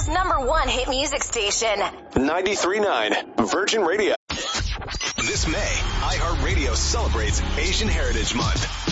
America's #1 hit music station. 93.9 Virgin Radio. This May, iHeartRadio celebrates Asian Heritage Month.